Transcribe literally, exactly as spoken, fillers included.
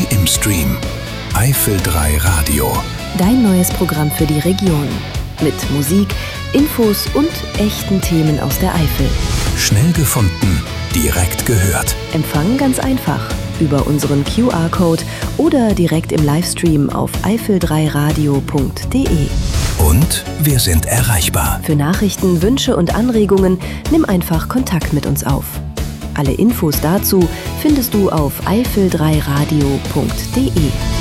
im Stream. Eifel drei Radio. Dein neues Programm für die Region. Mit Musik, Infos und echten Themen aus der Eifel. Schnell gefunden, direkt gehört. Empfangen ganz einfach über unseren Q R-Code oder direkt im Livestream auf eifel drei radio punkt de. Und wir sind erreichbar. Für Nachrichten, Wünsche und Anregungen nimm einfach Kontakt mit uns auf. Alle Infos dazu findest du auf eifel drei radio punkt de.